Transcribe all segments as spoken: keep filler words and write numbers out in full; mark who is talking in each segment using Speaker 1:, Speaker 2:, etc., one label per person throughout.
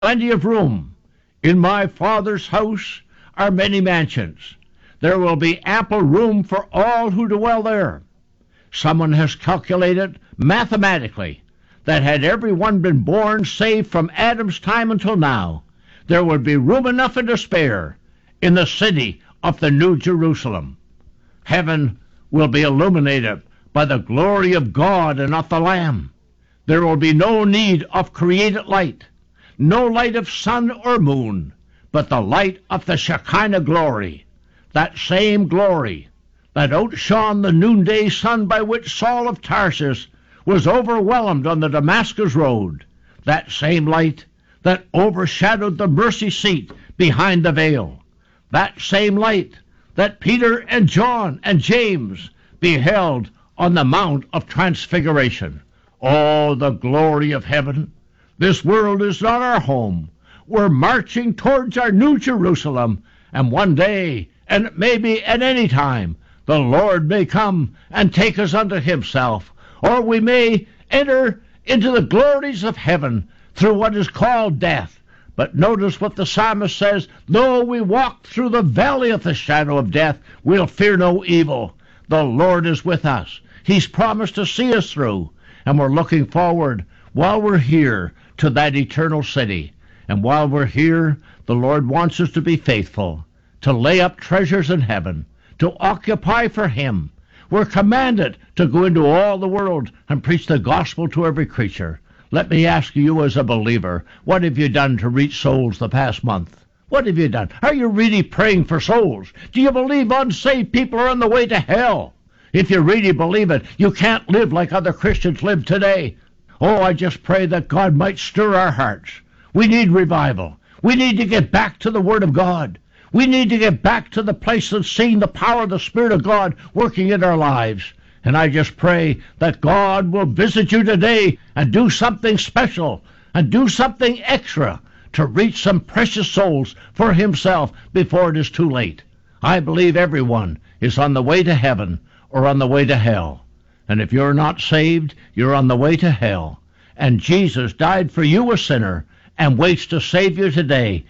Speaker 1: plenty of room. In my Father's house are many mansions. There will be ample room for all who dwell there. Someone has calculated mathematically that had everyone been born saved from Adam's time until now, there would be room enough and to spare in the city of the New Jerusalem. Heaven will be illuminated by the glory of God and of the Lamb. There will be no need of created light, no light of sun or moon, but the light of the Shekinah glory, that same glory that outshone the noonday sun by which Saul of Tarsus was overwhelmed on the Damascus road, that same light that overshadowed the mercy seat behind the veil, that same light that Peter and John and James beheld on the Mount of Transfiguration. Oh, the glory of heaven! This world is not our home. We're marching towards our New Jerusalem, and one day, and maybe at any time, the Lord may come and take us unto himself, or we may enter into the glories of heaven through what is called death. But notice what the psalmist says, though we walk through the valley of the shadow of death, we'll fear no evil. The Lord is with us. He's promised to see us through, and we're looking forward, while we're here, to that eternal city. And while we're here, the Lord wants us to be faithful, to lay up treasures in heaven, to occupy for him. We're commanded to go into all the world and preach the gospel to every creature. Let me ask you as a believer, what have you done to reach souls the past month? What have you done? Are you really praying for souls? Do you believe unsaved people are on the way to hell? If you really believe it, you can't live like other Christians live today. Oh, I just pray that God might stir our hearts. We need revival. We need to get back to the Word of God. We need to get back to the place of seeing the power of the Spirit of God working in our lives. And I just pray that God will visit you today and do something special and do something extra to reach some precious souls for himself before it is too late. I believe everyone is on the way to heaven or on the way to hell. And if you're not saved, you're on the way to hell. And Jesus died for you, a sinner, and waits to save you today.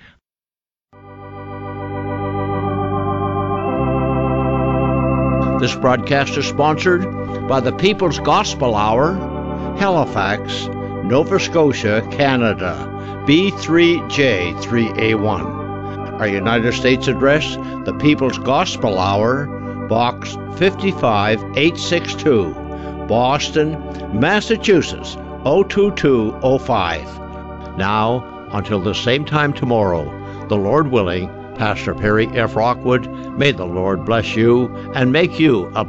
Speaker 1: This broadcast is sponsored by the People's Gospel Hour, Halifax, Nova Scotia, Canada, B three J three A one. Our United States address, the People's Gospel Hour, Box fifty-five eight sixty-two, Boston, Massachusetts, oh two two oh five. Now, until the same time tomorrow, the Lord willing, Pastor Perry F. Rockwood, may the Lord bless you and make you a